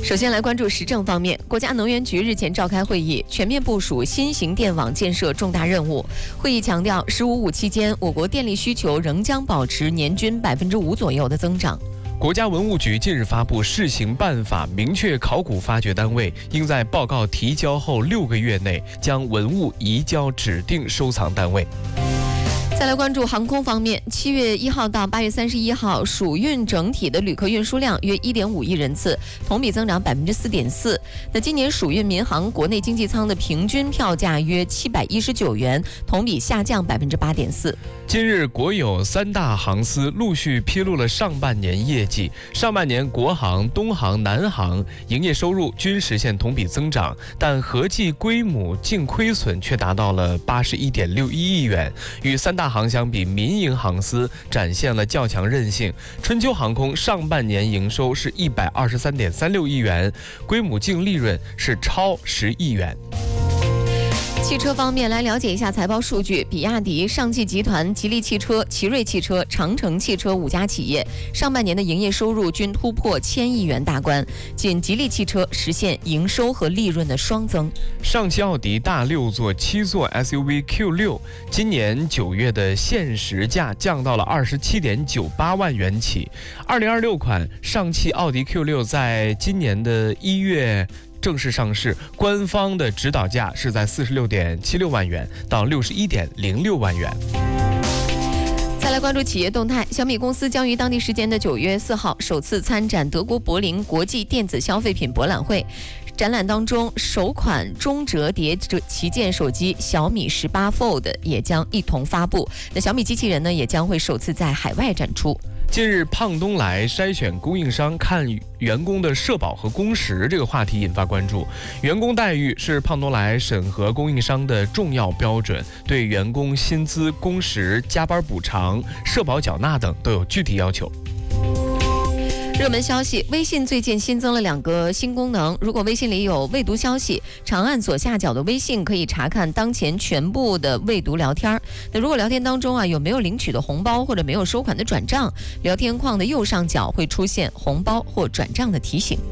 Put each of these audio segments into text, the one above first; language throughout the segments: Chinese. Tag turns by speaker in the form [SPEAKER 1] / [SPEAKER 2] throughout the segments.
[SPEAKER 1] 首先来关注时政方面，国家能源局日前召开会议，全面部署新型电网建设重大任务。会议强调“十五五”期间，我国电力需求仍将保持年均5%左右的增长。
[SPEAKER 2] 国家文物局近日发布试行办法，明确考古发掘单位应在报告提交后6个月内将文物移交指定收藏单位。
[SPEAKER 1] 再来关注航空方面，7月1号到8月31号，暑运整体的旅客运输量约1.5亿人次，同比增长4.4%。那今年暑运民航国内经济舱的平均票价约719元，同比下降8.4%。
[SPEAKER 2] 近日，国有3大航司陆续披露了上半年业绩。上半年，国航、东航、南航营业收入均实现同比增长，但合计归母净亏损却达到了81.61亿元。与3大航相比，民营航司展现了较强韧性。春秋航空上半年营收是123.36亿元，归母净利润是超10亿元。
[SPEAKER 1] 汽车方面，来了解一下财报数据。比亚迪、上汽集团、吉利汽车、奇瑞汽车、长城汽车5家企业上半年的营业收入均突破1000亿元大关，仅吉利汽车实现营收和利润的双增。
[SPEAKER 2] 上汽奥迪大6座7座 SUV Q6今年9月的限时价降到了27.98万元起。2026款上汽奥迪 Q6在今年的1月正式上市，官方的指导价是在46.76万元到61.06万元。
[SPEAKER 1] 再来关注企业动态，小米公司将于当地时间的9月4号首次参展德国柏林国际电子消费品博览会。展览当中，首款中折叠旗舰手机小米18 Fold 也将一同发布。那小米机器人呢，也将会首次在海外展出。
[SPEAKER 2] 近日，胖东来筛选供应商看员工的社保和工时这个话题引发关注。员工待遇是胖东来审核供应商的重要标准，对员工薪资、工时、加班补偿、社保缴纳等都有具体要求。
[SPEAKER 1] 热门消息，微信最近新增了2个新功能。如果微信里有未读消息，长按左下角的微信可以查看当前全部的未读聊天。那如果聊天当中有没有领取的红包或者没有收款的转账，聊天框的右上角会出现红包或转账的提醒。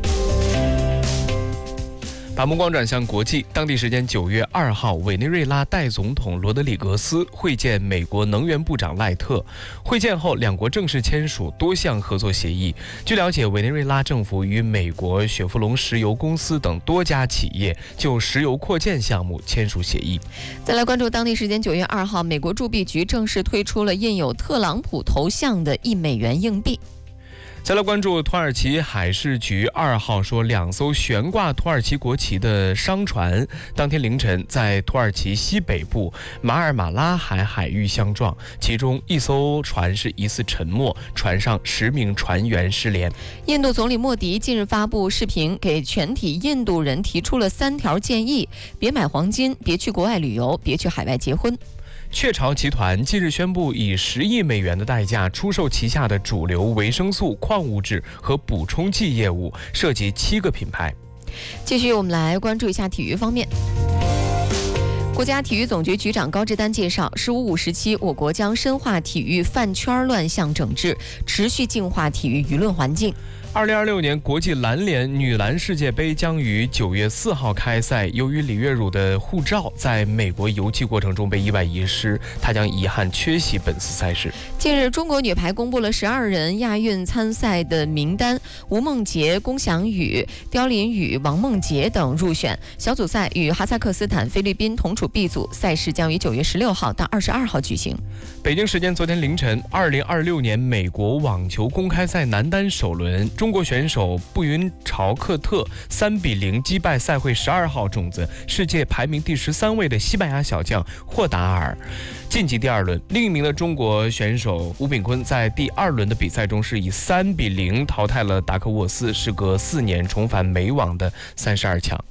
[SPEAKER 2] 把目光转向国际，当地时间9月2号，委内瑞拉代总统罗德里格斯会见美国能源部长赖特。会见后，两国正式签署多项合作协议。据了解，委内瑞拉政府与美国雪佛龙石油公司等多家企业就石油扩建项目签署协议。
[SPEAKER 1] 再来关注当地时间9月2号，美国铸币局正式推出了印有特朗普头像的1美元硬币。
[SPEAKER 2] 再来关注土耳其海事局2号说，2艘悬挂土耳其国旗的商船当天凌晨在土耳其西北部马尔马拉海域相撞，其中1艘船是疑似沉没，船上10名船员失联。
[SPEAKER 1] 印度总理莫迪近日发布视频，给全体印度人提出了3条建议：别买黄金，别去国外旅游，别去海外结婚。
[SPEAKER 2] 雀巢集团近日宣布，以10亿美元的代价出售旗下的主流维生素、矿物质和补充剂业务，涉及7个品牌。
[SPEAKER 1] 继续，我们来关注一下体育方面。国家体育总局局长高志丹介绍，“15五”时期，我国将深化体育饭圈乱象整治，持续净化体育舆论环境。
[SPEAKER 2] 2026年国际篮联女篮世界杯将于9月4号开赛。由于李月汝的护照在美国邮寄过程中被意外遗失，她将遗憾缺席本次赛事。
[SPEAKER 1] 近日，中国女排公布了12人亚运参赛的名单，吴梦洁、龚翔宇、刁琳宇、王梦洁等入选。小组赛与哈萨克斯坦、菲律宾同处 B 组，赛事将于9月16号到22号举行。
[SPEAKER 2] 北京时间昨天凌晨，2026年美国网球公开赛男单首轮，中国选手布云朝克特3比0击败赛会12号种子、世界排名第13位的西班牙小将霍达尔，晋级第2轮。另一名的中国选手吴炳坤在第2轮的比赛中是以3比0淘汰了达克沃斯，时隔4年重返美网的32强。